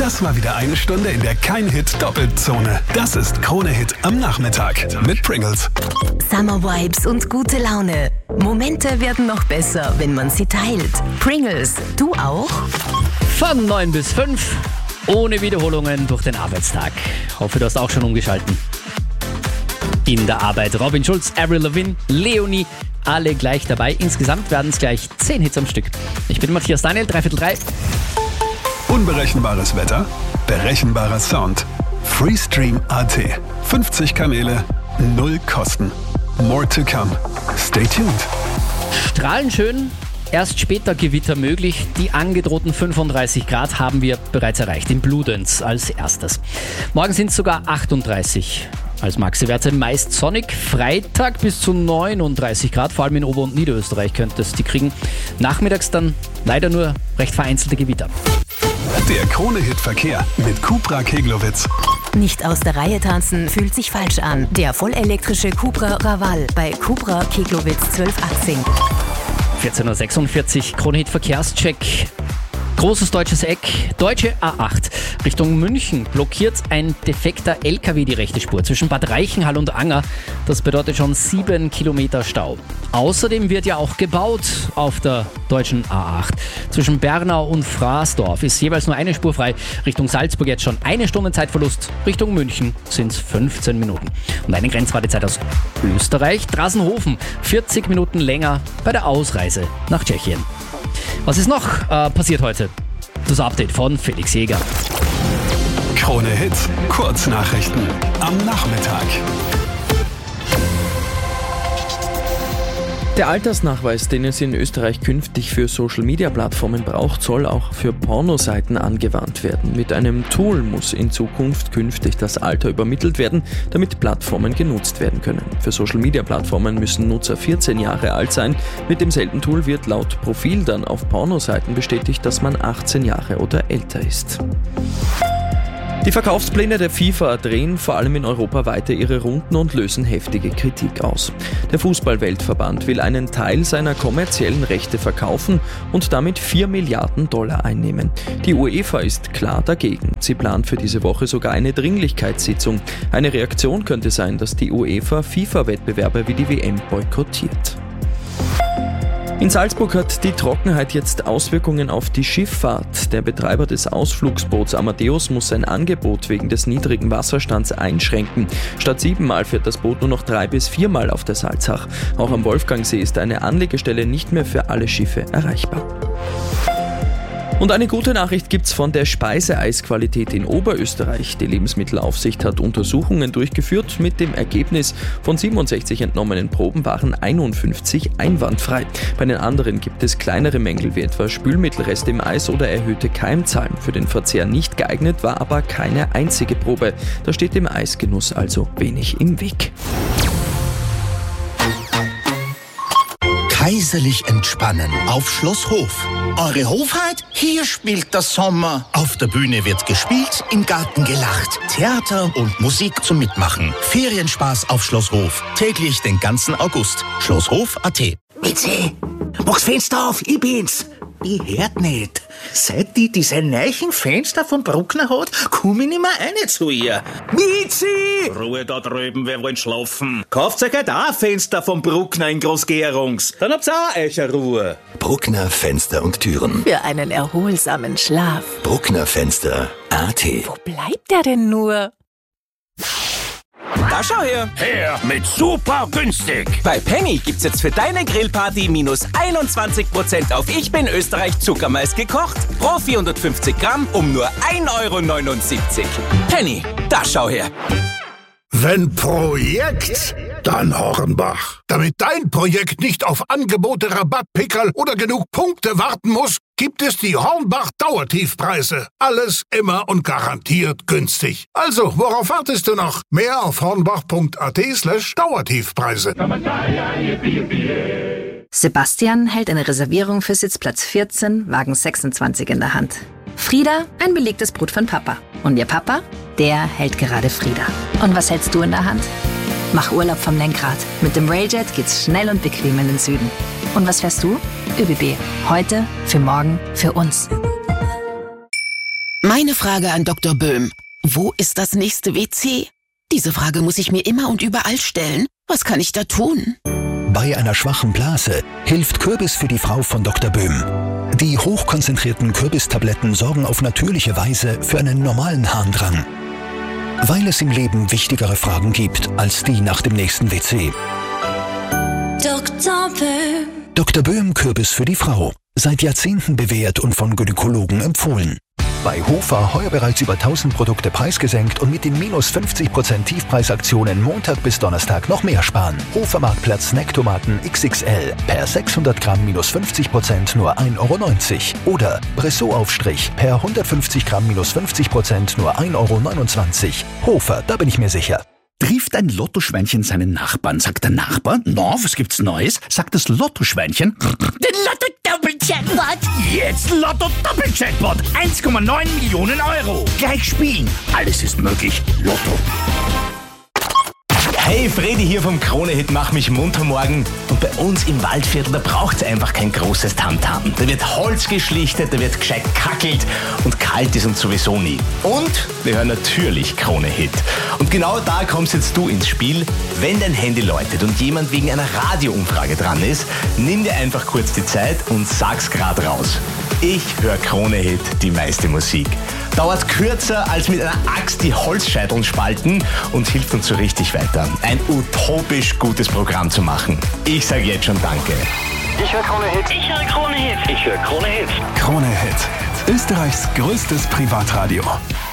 Das war wieder eine Stunde, in der kein Hit Doppelzone. Das ist Krone Hit am Nachmittag mit Pringles. Summer Vibes und gute Laune. Momente werden noch besser, wenn man sie teilt. Pringles, du auch? Von 9 bis 5, ohne Wiederholungen durch den Arbeitstag. Hoffe, du hast auch schon umgeschalten. In der Arbeit Robin Schulz, Avril Lavigne, Leonie, alle gleich dabei. Insgesamt werden es gleich 10 Hits am Stück. Ich bin Matthias Daniel, 3/3. Unberechenbares Wetter, berechenbarer Sound. Freestream.at. 50 Kanäle, 0 Kosten. More to come. Stay tuned. Strahlenschön, erst später Gewitter möglich. Die angedrohten 35 Grad haben wir bereits erreicht. In Bludenz als erstes. Morgen sind es sogar 38. Als Maxi-Werte meist sonnig, Freitag bis zu 39 Grad, vor allem in Ober- und Niederösterreich könnte es die kriegen. Nachmittags dann leider nur recht vereinzelte Gewitter. Der Krone-Hit-Verkehr mit Cupra Keglowitz. Nicht aus der Reihe tanzen fühlt sich falsch an. Der vollelektrische Cupra Raval bei Cupra Keglowitz 1218. 14.46 Uhr, Krone-Hit Verkehrscheck. Großes deutsches Eck, deutsche A8 Richtung München blockiert ein defekter LKW die rechte Spur zwischen Bad Reichenhall und Anger. Das bedeutet schon 7 Kilometer Stau. Außerdem wird ja auch gebaut auf der deutschen A8. Zwischen Bernau und Fraßdorf ist jeweils nur eine Spur frei. Richtung Salzburg jetzt schon 1 Stunde Zeitverlust. Richtung München sind es 15 Minuten. Und eine Grenzwartezeit aus Österreich, Drassenhofen, 40 Minuten länger bei der Ausreise nach Tschechien. Was ist noch passiert heute? Das Update von Felix Jäger. Krone Hits, Kurznachrichten am Nachmittag. Der Altersnachweis, den es in Österreich künftig für Social-Media-Plattformen braucht, soll auch für Pornoseiten angewandt werden. Mit einem Tool muss in Zukunft künftig das Alter übermittelt werden, damit Plattformen genutzt werden können. Für Social-Media-Plattformen müssen Nutzer 14 Jahre alt sein. Mit demselben Tool wird laut Profil dann auf Pornoseiten bestätigt, dass man 18 Jahre oder älter ist. Die Verkaufspläne der FIFA drehen vor allem in Europa weiter ihre Runden und lösen heftige Kritik aus. Der Fußball-Weltverband will einen Teil seiner kommerziellen Rechte verkaufen und damit $4 Milliarden einnehmen. Die UEFA ist klar dagegen. Sie plant für diese Woche sogar eine Dringlichkeitssitzung. Eine Reaktion könnte sein, dass die UEFA FIFA-Wettbewerbe wie die WM boykottiert. In Salzburg hat die Trockenheit jetzt Auswirkungen auf die Schifffahrt. Der Betreiber des Ausflugsboots Amadeus muss sein Angebot wegen des niedrigen Wasserstands einschränken. Statt 7-mal fährt das Boot nur noch 3 bis 4-mal auf der Salzach. Auch am Wolfgangsee ist eine Anlegestelle nicht mehr für alle Schiffe erreichbar. Und eine gute Nachricht gibt's von der Speiseeisqualität in Oberösterreich. Die Lebensmittelaufsicht hat Untersuchungen durchgeführt. Mit dem Ergebnis von 67 entnommenen Proben waren 51 einwandfrei. Bei den anderen gibt es kleinere Mängel wie etwa Spülmittelreste im Eis oder erhöhte Keimzahlen. Für den Verzehr nicht geeignet war aber keine einzige Probe. Da steht dem Eisgenuss also wenig im Weg. Kaiserlich entspannen auf Schloss Hof. Eure Hofheit? Hier spielt der Sommer. Auf der Bühne wird gespielt, im Garten gelacht. Theater und Musik zum Mitmachen. Ferienspaß auf Schloss Hof. Täglich den ganzen August. Schlosshof.at. Mitzi, mach's Fenster auf, ich bin's. Ich hört nicht. Seit die diese neuen Fenster von Bruckner hat, komm ich nicht mehr rein zu ihr. Mitzi! Ruhe da drüben, wir wollen schlafen. Kauft euch halt auch ein Fenster von Bruckner in Großgerungs. Dann habt's auch euch Ruhe. Bruckner Fenster und Türen. Für einen erholsamen Schlaf. Bruckner Fenster.at. Wo bleibt der denn nur? Da schau her! Her mit super günstig. Bei Penny gibt's jetzt für deine Grillparty minus 21% auf Ich bin Österreich Zuckermais gekocht. Pro 450 Gramm um nur 1,79 €. Penny, da schau her! Wenn Projekt, dann Hornbach. Damit dein Projekt nicht auf Angebote, Rabattpickerl oder genug Punkte warten muss, gibt es die Hornbach Dauertiefpreise. Alles immer und garantiert günstig. Also, worauf wartest du noch? Mehr auf hornbach.at/Dauertiefpreise. Sebastian hält eine Reservierung für Sitzplatz 14, Wagen 26 in der Hand. Frieda ein belegtes Brot von Papa. Und ihr Papa, der hält gerade Frieda. Und was hältst du in der Hand? Mach Urlaub vom Lenkrad. Mit dem Railjet geht's schnell und bequem in den Süden. Und was fährst du? ÖBB. Heute, für morgen, für uns. Meine Frage an Dr. Böhm. Wo ist das nächste WC? Diese Frage muss ich mir immer und überall stellen. Was kann ich da tun? Bei einer schwachen Blase hilft Kürbis für die Frau von Dr. Böhm. Die hochkonzentrierten Kürbistabletten sorgen auf natürliche Weise für einen normalen Harndrang. Weil es im Leben wichtigere Fragen gibt als die nach dem nächsten WC. Dr. Böhm. Dr. Böhm Kürbis für die Frau. Seit Jahrzehnten bewährt und von Gynäkologen empfohlen. Bei Hofer heuer bereits über 1000 Produkte preisgesenkt und mit den minus 50% Tiefpreisaktionen Montag bis Donnerstag noch mehr sparen. Hofer Marktplatz Snacktomaten XXL per 600 Gramm minus 50% nur 1,90 € oder Bressot-Aufstrich per 150 Gramm minus 50% nur 1,29 €. Hofer, da bin ich mir sicher. Trifft ein Lottoschweinchen seinen Nachbarn, sagt der Nachbar, na, was gibt's Neues? Sagt das Lottoschweinchen, Den Lotto-Doppel-Jackpot. jetzt Lotto-Doppel-Jackpot, 1,9 Millionen €. Gleich spielen, alles ist möglich, Lotto. Hey, Fredi hier vom Krone-Hit Mach mich munter morgen. Und bei uns im Waldviertel, da braucht's einfach kein großes Tamtam. Da wird Holz geschlichtet, da wird gescheit kackelt und kalt ist uns sowieso nie. Und wir hören natürlich Krone-Hit. Und genau da kommst jetzt du ins Spiel. Wenn dein Handy läutet und jemand wegen einer Radioumfrage dran ist, nimm dir einfach kurz die Zeit und sag's grad raus. Ich höre Krone-Hit, die meiste Musik. Dauert kürzer als mit einer Axt die Holzscheiteln spalten und hilft uns so richtig weiter. Ein utopisch gutes Programm zu machen. Ich sage jetzt schon Danke. Ich höre Krone-Hit. Ich höre Krone-Hit. Ich höre Krone-Hit. Krone Hit. Österreichs größtes Privatradio.